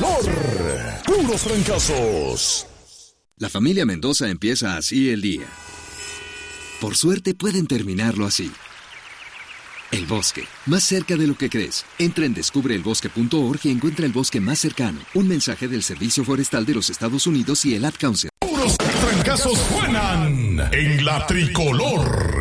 Tricolor. Puros francazos. La familia Mendoza empieza así el día. Por suerte pueden terminarlo así. El bosque, más cerca de lo que crees. Entra en descubreelbosque.org y encuentra el bosque más cercano. Un mensaje del Servicio Forestal de los Estados Unidos y el Ad Council. Puros trancazos suenan en la Tricolor.